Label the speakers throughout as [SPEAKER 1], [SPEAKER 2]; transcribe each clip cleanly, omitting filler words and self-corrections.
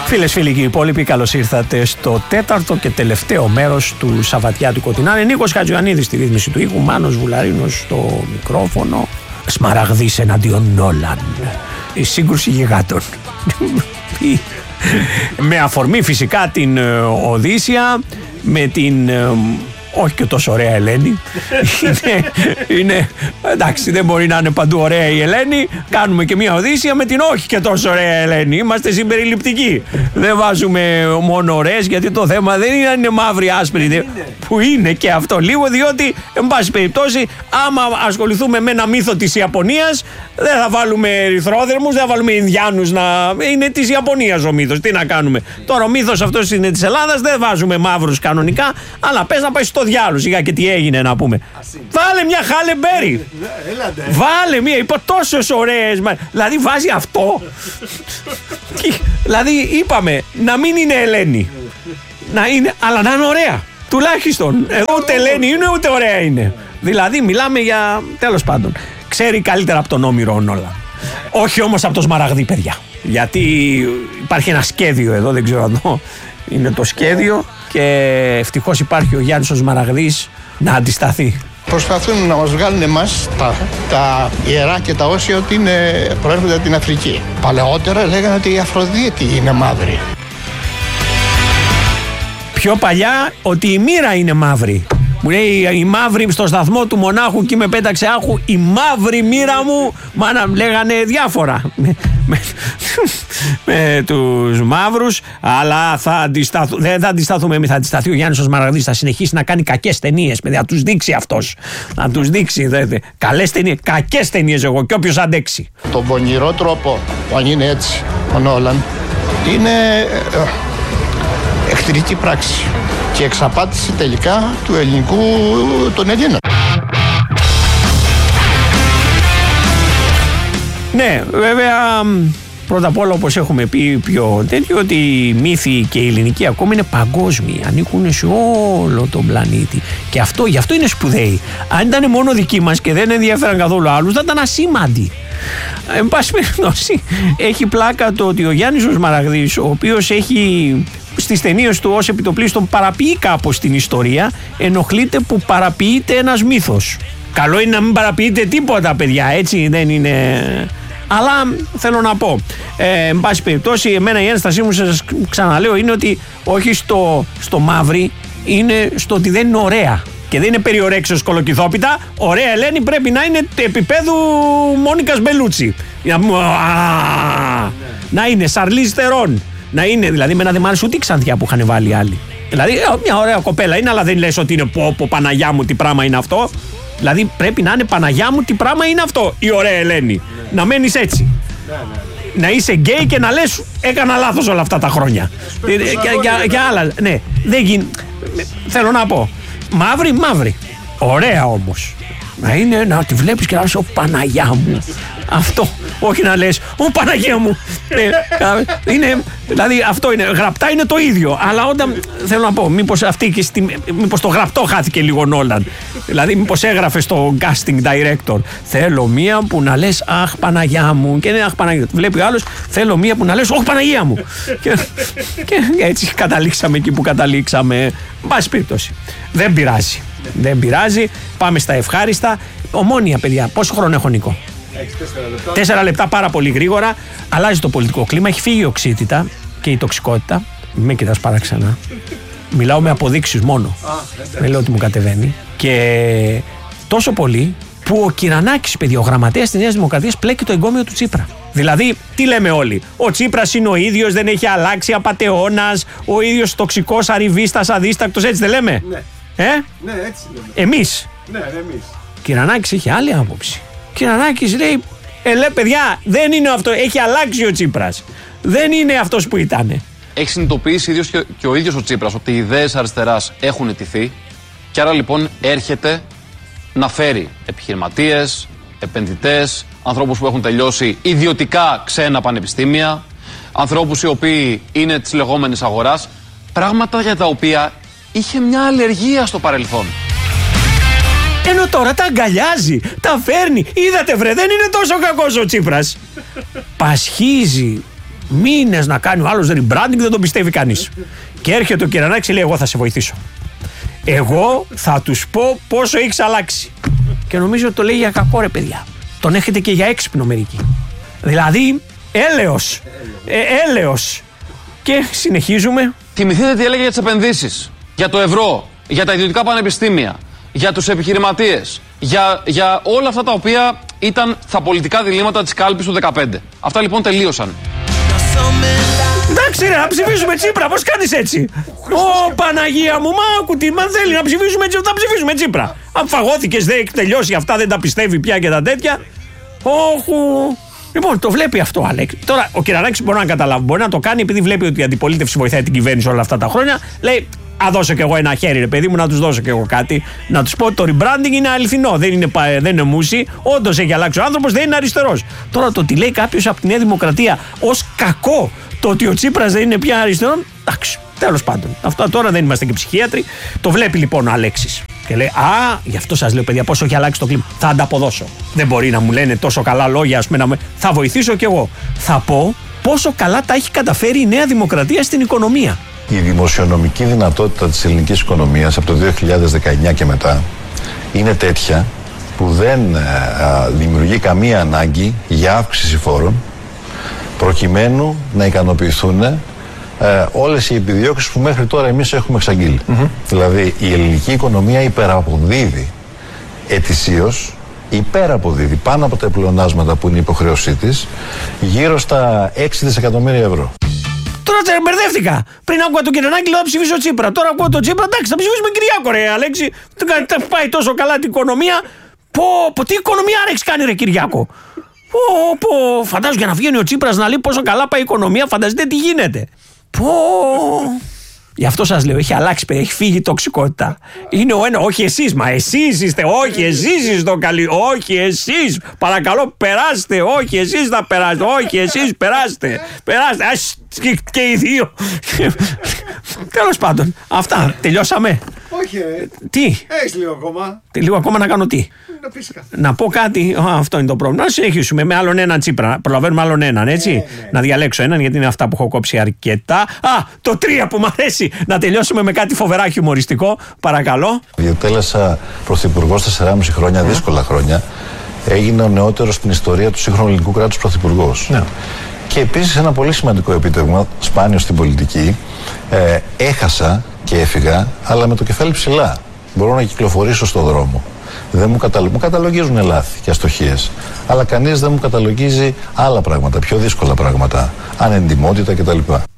[SPEAKER 1] Φίλες, φίλοι και υπόλοιποι, καλώς ήρθατε στο τέταρτο και τελευταίο μέρος του Σαββατιάτικου Τινάνε. Νίκος Χατζιωαννίδης στη ρύθμιση του ήχου, Μάνος Βουλαρίνος στο μικρόφωνο. Σμαραγδής εναντίον Νόλαν. Η σύγκρουση γιγάντων. Με αφορμή φυσικά την Οδύσσια, με την όχι και τόσο ωραία Ελένη. είναι, εντάξει, δεν μπορεί να είναι παντού ωραία η Ελένη. Κάνουμε και μια Οδύσσια με την όχι και τόσο ωραία Ελένη. Είμαστε συμπεριληπτικοί. Δεν βάζουμε μόνο ωραίες, γιατί το θέμα δεν είναι αν είναι μαύρη άσπρη, που είναι και αυτό λίγο, διότι εν πάση περιπτώσει άμα ασχοληθούμε με ένα μύθο της Ιαπωνίας, δεν θα βάλουμε ερυθρόδερμους, δεν θα βάλουμε Ινδιάνους να είναι της Ιαπωνίας ο μύθος. Τι να κάνουμε τώρα, ο μύθος αυτός είναι της Ελλάδας, δεν βάζουμε μαύρους κανονικά, αλλά πες να πάει στο διάλογο σιγά και τι έγινε να πούμε. Βάλε μια Χάλε Μπέρι. Βάλε μια, είπα τόσες ωραίες. Δηλαδή βάζει αυτό. Δηλαδή είπαμε να μην είναι Ελένη, να είναι, αλλά να είναι ωραία. Τουλάχιστον. Εδώ ούτε Ελένη είναι ούτε ωραία είναι. Δηλαδή μιλάμε για, τέλος πάντων, ξέρει καλύτερα από τον Όμηρο ο Νόλαν. Όχι όμως από το Σμαραγδί, παιδιά. Γιατί υπάρχει ένα σχέδιο εδώ, δεν ξέρω εδώ. Είναι το σχέδιο και ευτυχώς υπάρχει ο Γιάννης ο Σμαραγδής να αντισταθεί.
[SPEAKER 2] Προσπαθούν να μας βγάλουν εμάς τα ιερά και τα όσια ότι προέρχονται από την Αφρική. Παλαιότερα λέγανε ότι η Αφροδίτη είναι μαύρη.
[SPEAKER 1] Πιο παλιά ότι η μοίρα είναι μαύρη. Μου λέει η μαύρη στο σταθμό του μονάχου και με πέταξε άχου, η μαύρη μοίρα μου. Μάνα, λέγανε διάφορα με τους μαύρους, αλλά δεν θα αντισταθούμε εμείς, θα αντισταθεί ο Γιάννης ο Σμαραγδής, θα συνεχίσει να κάνει κακές ταινίες, θα τους δείξει αυτός, να τους δείξει καλές ταινίες, κακές ταινίες εγώ και όποιος αντέξει.
[SPEAKER 2] Τον πονηρό τρόπο, αν είναι έτσι ο Νόλαν, είναι εχθρική πράξη και εξαπάτηση τελικά του ελληνικού των Ελλήνων.
[SPEAKER 1] Ναι, βέβαια, πρώτα απ' όλα, όπως έχουμε πει πιο τέτοιο, ότι οι μύθοι και η ελληνική ακόμη είναι παγκόσμιοι, ανήκουν σε όλο τον πλανήτη. Και αυτό, γι' αυτό είναι σπουδαίοι. Αν ήταν μόνο δικοί μας και δεν ενδιαφέραν καθόλου άλλους, θα ήταν ασήμαντοι. Εν πάση περιπτώσει, έχει πλάκα το ότι ο Γιάννης ο Σμαραγδής, ο οποίος έχει στις ταινίες του ως επιτοπλίστων παραποιεί κάπως την ιστορία, ενοχλείται που παραποιείται ένας μύθος. Καλό είναι να μην παραποιείτε τίποτα, παιδιά, έτσι δεν είναι. Αλλά θέλω να πω, εν πάση περιπτώσει, εμένα η ένστασή μου, σας ξαναλέω, είναι ότι όχι στο μαύρη, είναι στο ότι δεν είναι ωραία. Και δεν είναι περιορέξεως κολοκυθόπιτα. Ωραία Ελένη πρέπει να είναι επίπεδου Μόνικας Μπελούτσι. Να είναι Σαρλίζ Θερόν. Να είναι, δηλαδή, με ένα δεν μ' άρεσε ούτε η Ξανθιά που είχαν βάλει οι άλλοι. Δηλαδή, μια ωραία κοπέλα είναι, αλλά δεν λες ότι είναι πω Παναγιά μου, τι πράγμα είναι αυτό. Δηλαδή, πρέπει να είναι Παναγιά μου, τι πράγμα είναι αυτό, η ωραία Ελένη. Να μένεις έτσι. Να είσαι γκέι και να λες έκανα λάθος όλα αυτά τα χρόνια. Και άλλα. Ναι, δεν γίνει. Θέλω να πω. Μαύρη. Ωραία όμως. Να είναι, να τη βλέπεις και να λες, ο Παναγιά μου. Αυτό. Όχι να λες, ο Παναγία μου. Είναι, δηλαδή αυτό είναι. Γραπτά είναι το ίδιο. Αλλά όταν, θέλω να πω, μήπως το γραπτό χάθηκε λίγο Νόλαν. Δηλαδή, μήπως έγραφε στο casting director, θέλω μία που να λες, αχ Παναγιά μου. Και είναι, αχ Παναγία. Βλέπει ο άλλος, θέλω μία που να λες, όχι Παναγία μου. Και έτσι καταλήξαμε εκεί που καταλήξαμε. Μπας περίπτωση. Δεν πειράζει. Πάμε στα ευχάριστα. Ομόνοια, παιδιά. Πόσο χρόνο έχω, Νίκο? 4 λεπτά, πάρα πολύ γρήγορα. Αλλάζει το πολιτικό κλίμα. Έχει φύγει η οξύτητα και η τοξικότητα. Μην με κοιτάς παράξενα. Μιλάω με αποδείξεις μόνο. Δεν λέω ότι μου κατεβαίνει. Και τόσο πολύ που ο Κυρανάκης, παιδιά, ο γραμματέας της Νέας Δημοκρατίας, πλέκει το εγκόμιο του Τσίπρα. Δηλαδή, τι λέμε όλοι? Ο Τσίπρας είναι ο ίδιος, δεν έχει αλλάξει, απατεώνας, ο ίδιος τοξικός, αριβίστας, αδίστακτος, έτσι δεν λέμε?
[SPEAKER 3] Ναι. Ναι, έτσι λέμε.
[SPEAKER 1] Εμείς.
[SPEAKER 3] Ναι, εμείς.
[SPEAKER 1] Κυρανάκης έχει άλλη άποψη. Κυρανάκης λέει, παιδιά, δεν είναι αυτό, έχει αλλάξει ο Τσίπρας. Δεν είναι αυτός που ήτανε.
[SPEAKER 4] Έχει συνειδητοποιήσει και ο ίδιος ο Τσίπρας ότι οι ιδέες αριστεράς έχουν ετηθεί και άρα λοιπόν έρχεται να φέρει επιχειρηματίες, επενδυτές, ανθρώπους που έχουν τελειώσει ιδιωτικά ξένα πανεπιστήμια, ανθρώπους οι οποίοι είναι της λεγόμενης αγοράς, πράγματα για τα οποία είχε μια αλλεργία στο παρελθόν.
[SPEAKER 1] Ενώ τώρα τα αγκαλιάζει, τα φέρνει. Είδατε βρε, δεν είναι τόσο κακός ο Τσίπρας. Πασχίζει Μήνες να κάνει ο άλλος rebranding, δεν τον πιστεύει κανείς. Και έρχεται ο Κυρανάκης και λέει: εγώ θα σε βοηθήσω. Εγώ θα τους πω πόσο έχεις αλλάξει. Και νομίζω ότι το λέει για κακό, ρε παιδιά. Τον έχετε και για έξυπνο μερικοί. Δηλαδή, έλεος. Και συνεχίζουμε.
[SPEAKER 4] Θυμηθείτε τι έλεγε για τις επενδύσεις, για το ευρώ, για τα ιδιωτικά πανεπιστήμια, για τους επιχειρηματίες, για όλα αυτά τα οποία ήταν τα πολιτικά διλήμματα της κάλπης του 2015. Αυτά λοιπόν τελείωσαν.
[SPEAKER 1] Εντάξει ρε, να ψηφίσουμε Τσίπρα, πώς κάνεις έτσι? Ω Παναγία μου, μα θέλει να ψηφίσουμε Τσίπρα, θα ψηφίσουμε Τσίπρα. Αν φαγώθηκες, δεν έχει τελειώσει αυτά, δεν τα πιστεύει πια και τα τέτοια. Όχου. Λοιπόν, το βλέπει αυτό, Αλέξη. Τώρα, ο Κυρανάκης μπορεί να καταλάβει, μπορεί να το κάνει επειδή βλέπει ότι η αντιπολίτευση βοηθάει την κυβέρνηση όλα αυτά τα χρόνια. Λέει: α, δώσω κι εγώ ένα χέρι, ρε παιδί μου, να τους δώσω κι εγώ κάτι. Να τους πω ότι το rebranding είναι αληθινό, δεν είναι μουσι. Όντως έχει αλλάξει ο άνθρωπος, δεν είναι αριστερός. Τώρα το ότι λέει κάποιος από τη Νέα Δημοκρατία ως κακό το ότι ο Τσίπρας δεν είναι πια αριστερό, εντάξει, τέλος πάντων. Αυτό τώρα δεν είμαστε και ψυχίατροι. Το βλέπει λοιπόν ο Αλέξης. Και λέει: α, γι' αυτό σας λέω, παιδιά, πόσο έχει αλλάξει το κλίμα. Θα ανταποδώσω. Δεν μπορεί να μου λένε τόσο καλά λόγια, ας πούμε, θα βοηθήσω κι εγώ. Θα πω πόσο καλά τα έχει καταφέρει η Νέα Δημοκρατία στην οικονομία.
[SPEAKER 5] Η δημοσιονομική δυνατότητα της ελληνικής οικονομίας από το 2019 και μετά είναι τέτοια που δεν δημιουργεί καμία ανάγκη για αύξηση φόρων προκειμένου να ικανοποιηθούν όλες οι επιδιώξεις που μέχρι τώρα εμείς έχουμε εξαγγείλει. Δηλαδή η ελληνική οικονομία υπεραποδίδει ετησίως, υπεραποδίδει πάνω από τα πλεονάσματα που είναι η υποχρέωσή της, γύρω στα 6 δισεκατομμύρια ευρώ.
[SPEAKER 1] Τώρα μπερδεύτηκα. Πριν άκουγα τον Κυρανάκη, λέω: ψηφίσω Τσίπρα. Τώρα ακούω τον Τσίπρα, εντάξει, θα ψηφίσουμε Κυριάκο, ρε Αλέξη. Πάει τόσο καλά την οικονομία. Πω, τι οικονομία έχει κάνει, ρε Κυριάκο. Φαντάζομαι για να βγαίνει ο Τσίπρας να λέει πόσο καλά πάει η οικονομία, φανταστείτε τι γίνεται. Γι' αυτό σας λέω, έχει αλλάξει, έχει φύγει η τοξικότητα. Είναι ο ένα, όχι εσείς, μα εσείς είστε, όχι εσείς είστε ο καλύτερος, όχι εσείς, παρακαλώ περάστε, όχι εσείς θα περάσετε, όχι εσείς περάστε, και οι δύο. Τέλος πάντων, αυτά, τελειώσαμε.
[SPEAKER 3] Όχι
[SPEAKER 1] Τι?
[SPEAKER 3] Έχεις λίγο ακόμα.
[SPEAKER 1] Λίγο ακόμα να κάνω τι? Να πω κάτι, αυτό είναι το πρόβλημα. Να συνεχίσουμε με άλλον έναν Τσίπρα. Προλαβαίνουμε άλλον έναν, έτσι. Ναι. Να διαλέξω έναν, γιατί είναι αυτά που έχω κόψει αρκετά. Το 3 που μου αρέσει. Να τελειώσουμε με κάτι φοβερά χιουμοριστικό. Παρακαλώ.
[SPEAKER 5] Διατέλεσα πρωθυπουργός 4,5 χρόνια, δύσκολα χρόνια. Έγινε ο νεότερος στην ιστορία του σύγχρονου ελληνικού κράτους πρωθυπουργός. Ναι. Και επίσης ένα πολύ σημαντικό επίτευγμα, σπάνιο στην πολιτική. Έχασα και έφυγα, αλλά με το κεφάλι ψηλά. Μπορώ να κυκλοφορήσω στον δρόμο. Δεν μου καταλογίζουν λάθη και αστοχίες. Αλλά κανείς δεν μου καταλογίζει άλλα πράγματα, πιο δύσκολα πράγματα. Ανεντιμότητα κτλ.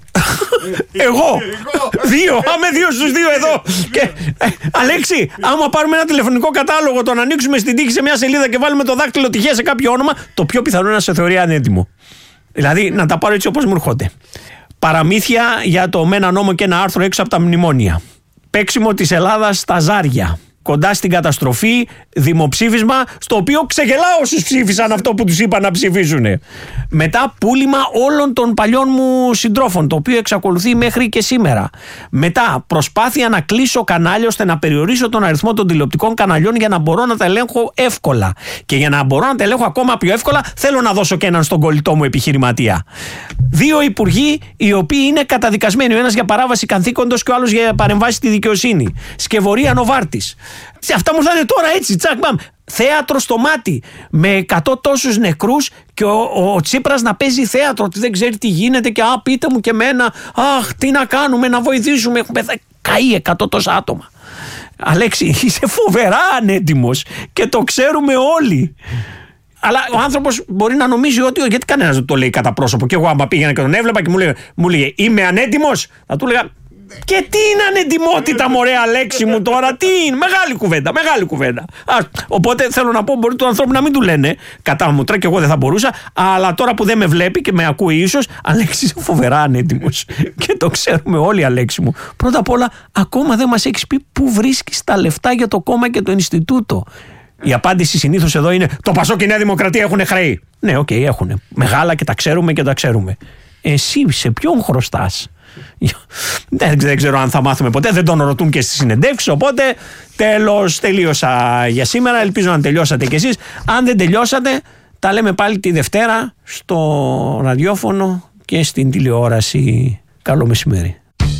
[SPEAKER 1] Εγώ! Είμαι 2 στους 2 εδώ! Και, Αλέξη, άμα πάρουμε ένα τηλεφωνικό κατάλογο, τον ανοίξουμε στην τύχη σε μια σελίδα και βάλουμε το δάκτυλο τυχαία σε κάποιο όνομα, το πιο πιθανό είναι να σε θεωρεί ανέτοιμο. Δηλαδή, να τα πάρω έτσι όπως μου έρχονται. Παραμύθια για το με ένα νόμο και ένα άρθρο έξω από τα μνημόνια. Παίξιμο της Ελλάδας στα ζάρια. Κοντά στην καταστροφή, δημοψήφισμα, στο οποίο ξεγελάω όσους ψήφισαν αυτό που τους είπαν να ψηφίσουν. Μετά πούλημα όλων των παλιών μου συντρόφων, το οποίο εξακολουθεί μέχρι και σήμερα. Μετά προσπάθεια να κλείσω κανάλια ώστε να περιορίσω τον αριθμό των τηλεοπτικών καναλιών για να μπορώ να τα ελέγχω εύκολα. Και για να μπορώ να τα ελέγχω ακόμα πιο εύκολα, θέλω να δώσω και έναν στον κολλητό μου επιχειρηματία. 2 υπουργοί οι οποίοι είναι καταδικασμένοι. Ο ένας για παράβαση καθήκοντος και ο άλλος για παρεμβάσει στη δικαιοσύνη. Σκευωρία Νοβάρτης. Αυτά μου ήρθανε τώρα έτσι, τσακ μπαμ. Θέατρο στο μάτι με 100 τόσους νεκρούς και ο Τσίπρας να παίζει θέατρο, ότι δεν ξέρει τι γίνεται και πείτε μου και εμένα, τι να κάνουμε, να βοηθήσουμε, έχουμε καεί 100 τόσα άτομα. Αλέξη, είσαι φοβερά ανέτοιμος και το ξέρουμε όλοι. Αλλά ο άνθρωπος μπορεί να νομίζει ότι, γιατί κανένας δεν το λέει κατά πρόσωπο, και εγώ άμα πήγαινα και τον έβλεπα και μου λέγε είμαι ανέτοιμος, θα του λέγα: και τι είναι ανετοιμότητα, μωρέ Αλέξη μου τώρα, τι είναι, μεγάλη κουβέντα. Οπότε θέλω να πω, μπορεί του ανθρώπου να μην του λένε κατά μούτρα, και εγώ δεν θα μπορούσα, αλλά τώρα που δεν με βλέπει και με ακούει ίσως, Αλέξη είσαι φοβερά ανέτοιμος. Και το ξέρουμε όλοι, Αλέξη μου. Πρώτα απ' όλα, ακόμα δεν μας έχεις πει πού βρίσκεις τα λεφτά για το κόμμα και το Ινστιτούτο. Η απάντηση συνήθως εδώ είναι: το Πασόκ και η Νέα Δημοκρατία έχουν χρέη. Ναι, οκ, έχουν. Μεγάλα και τα ξέρουμε. Εσύ σε ποιον χρωστάς? Δεν ξέρω αν θα μάθουμε ποτέ, δεν τον ρωτούν και στις συνεντεύξεις. Οπότε τελείωσα για σήμερα. Ελπίζω να τελειώσατε κι εσείς. Αν δεν τελειώσατε, τα λέμε πάλι τη Δευτέρα στο ραδιόφωνο και στην τηλεόραση. Καλό μεσημέρι.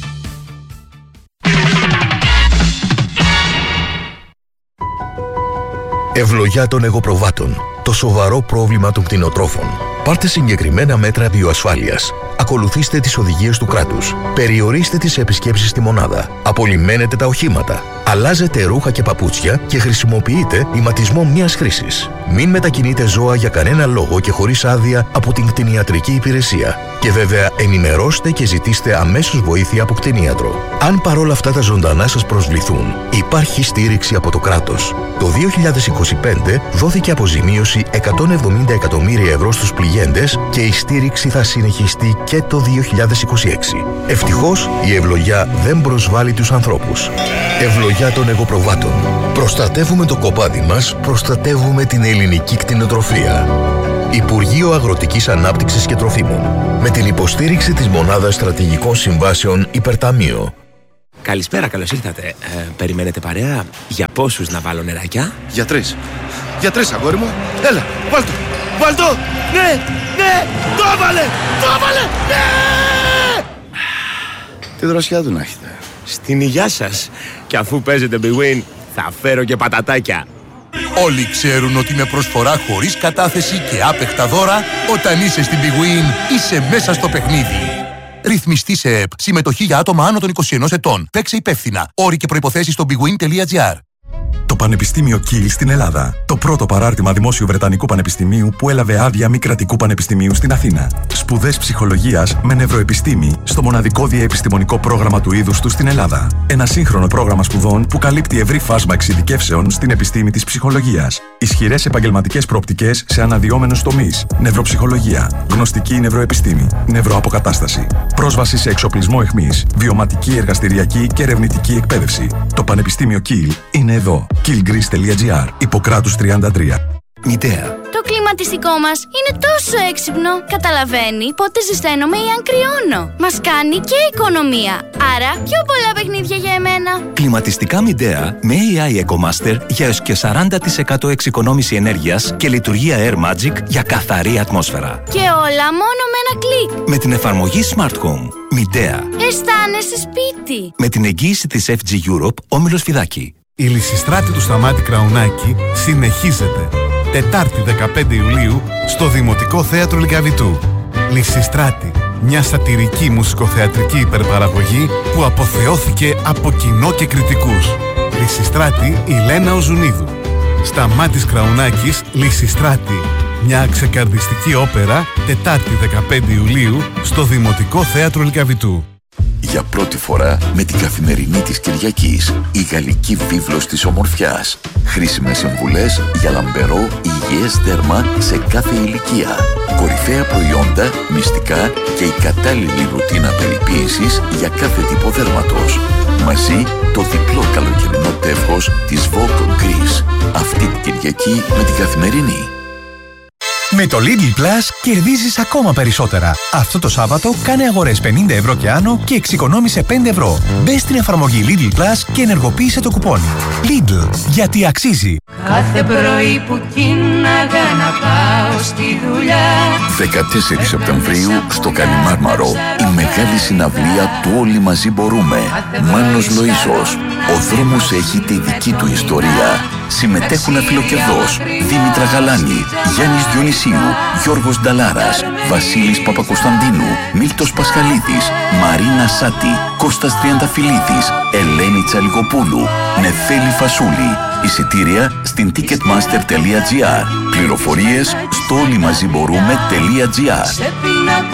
[SPEAKER 6] Ευλογιά των εγωπροβάτων. Το σοβαρό πρόβλημα των κτηνοτρόφων. Πάρτε συγκεκριμένα μέτρα βιοασφάλειας. Ακολουθήστε τις οδηγίες του κράτους. Περιορίστε τις επισκέψεις στη μονάδα. Απολυμμένετε τα οχήματα. Αλλάζετε ρούχα και παπούτσια και χρησιμοποιείτε ηματισμό μιας χρήσης. Μην μετακινείτε ζώα για κανένα λόγο και χωρίς άδεια από την κτηνιατρική υπηρεσία. Και βέβαια ενημερώστε και ζητήστε αμέσως βοήθεια από κτηνίατρο. Αν παρόλα αυτά τα ζωντανά σας προσβληθούν, υπάρχει στήριξη από το κράτος. Το 2025 δόθηκε αποζημίωση 170 εκατομμύρια ευρώ στους πληγέντες και η στήριξη θα συνεχιστεί και το 2026. Ευτυχώς η ευλογιά δεν προσβάλλει τους ανθρώπους. Ευλογιά των εγωπροβάτων. Προστατεύουμε το κοπάδι μας, προστατεύουμε την ελληνική κτηνοτροφία. Υπουργείο Αγροτικής Ανάπτυξης και Τροφίμων. Με την υποστήριξη της Μονάδας Στρατηγικών Συμβάσεων Υπερταμείο.
[SPEAKER 7] Καλησπέρα, καλώς ήρθατε. Περιμένετε παρέα? Για πόσους να βάλω νεράκια?
[SPEAKER 8] Για 3. Για 3, αγόρι μου. Έλα, βάλ' το. Βάλ' το. Ναι, ναι, το έβαλε, ναι! Τι δροσιά του να έχετε.
[SPEAKER 7] Στην υγειά σας. Και αφού παίζετε Big Win, θα φέρω και πατατάκια.
[SPEAKER 9] Όλοι ξέρουν ότι με προσφορά χωρίς κατάθεση και άπεχτα δώρα, όταν είσαι στην Big Win, είσαι μέσα στο παιχνίδι. Ρυθμιστή σε ΕΠ. Συμμετοχή για άτομα άνω των 21 ετών. Παίξε υπεύθυνα. Όροι και προϋποθέσεις στο bigwin.gr.
[SPEAKER 10] Το Πανεπιστήμιο Κιλ στην Ελλάδα. Το πρώτο παράρτημα δημόσιου Βρετανικού Πανεπιστημίου που έλαβε άδεια μη κρατικού πανεπιστημίου στην Αθήνα. Σπουδές ψυχολογίας με νευροεπιστήμη στο μοναδικό διαεπιστημονικό πρόγραμμα του είδους του στην Ελλάδα. Ένα σύγχρονο πρόγραμμα σπουδών που καλύπτει ευρύ φάσμα εξειδικεύσεων στην επιστήμη της ψυχολογίας. Ισχυρές επαγγελματικές προοπτικές σε αναδυόμενους τομείς. Νευροψυχολογία, γνωστική νευροεπιστήμη, νευροαποκατάσταση. Πρόσβαση σε εξοπλισμό αιχμής, βιωματική, εργαστηριακή και ερευνητική εκπαίδευση. Το Πανεπιστήμιο Κιλ είναι εδώ. killgreece.gr. Ιπποκράτους 33.
[SPEAKER 7] Μητέα.
[SPEAKER 11] Το κλιματιστικό μας είναι τόσο έξυπνο. Καταλαβαίνει πότε ζεσταίνομαι ή αν κρυώνω. Μας κάνει και οικονομία. Άρα πιο πολλά παιχνίδια για εμένα.
[SPEAKER 12] Κλιματιστικά Μητέα με AI EcoMaster για έως και 40% εξοικονόμηση ενέργειας και λειτουργία Air Magic για καθαρή ατμόσφαιρα.
[SPEAKER 11] Και όλα μόνο με ένα κλικ.
[SPEAKER 12] Με την εφαρμογή Smart Home. Μητέα.
[SPEAKER 11] Αισθάνεσαι σπίτι.
[SPEAKER 12] Με την εγγύηση της FG Europe, Όμιλος Φιδάκη.
[SPEAKER 13] Η Λυσιστράτη του Σταμάτη Κραουνάκη συνεχίζεται. Τετάρτη 15 Ιουλίου στο Δημοτικό Θέατρο Λυκαβητού. Λυσιστράτη, μια σατιρική μουσικοθεατρική υπερπαραγωγή που αποθεώθηκε από κοινό και κριτικούς. Λυσιστράτη η Λένα Οζουνίδου. Σταμάτης Κραουνάκης, Λυσιστράτη. Μια ξεκαρδιστική όπερα, Τετάρτη 15 Ιουλίου στο Δημοτικό Θέατρο Λυκαβητού.
[SPEAKER 14] Για πρώτη φορά με την Καθημερινή της Κυριακής, η γαλλική βίβλος της ομορφιάς. Χρήσιμες συμβουλές για λαμπερό, υγιές δέρμα σε κάθε ηλικία. Κορυφαία προϊόντα, μυστικά και η κατάλληλη ρουτίνα περιποίησης για κάθε τύπο δέρματος. Μαζί το διπλό καλοκαιρινό τεύχος της Vogue Greece. Αυτή την Κυριακή με την Καθημερινή.
[SPEAKER 15] Με το Lidl Plus κερδίζεις ακόμα περισσότερα. Αυτό το Σάββατο κάνε αγορές 50 ευρώ και άνω και εξοικονόμησε 5 ευρώ. Μπες στην εφαρμογή Lidl Plus και ενεργοποίησε το κουπόνι. Lidl, γιατί αξίζει.
[SPEAKER 16] Κάθε πρωί που κίναγα να πάω στη δουλειά.
[SPEAKER 14] 14 Σεπτεμβρίου στο Καλιμάρμαρο, η μεγάλη συναυλία του Όλοι Μαζί Μπορούμε. Μάνος Λοΐσος. Ο δρόμος έχει τη δική του ιστορία. Συμμετέχουν Αφιλοκερδός, Δήμητρα Γαλάνη, Γιάννης Διονυσίου, Γιώργος Νταλάρας, Βασίλης Παπακοσταντίνου, Μίλτος Πασχαλίδης, Μαρίνα Σάτη, Κώστας Τριανταφυλλίδης, Ελένη Τσαλιγοπούλου, Νεφέλη Φασούλη. Εισιτήρια στην ticketmaster.gr. Πληροφορίες στο όλημαζιμπορούμε.gr.